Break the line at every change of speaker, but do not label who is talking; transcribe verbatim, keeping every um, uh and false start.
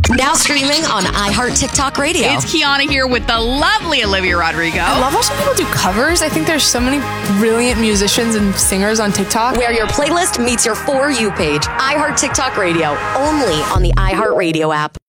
Now streaming on iHeart TikTok Radio.
It's Kiana here with the lovely Olivia Rodrigo.
I love watching people do covers. I think there's so many brilliant musicians and singers on TikTok.
Where your playlist meets your For You page. iHeart TikTok Radio, only on the iHeart Radio app.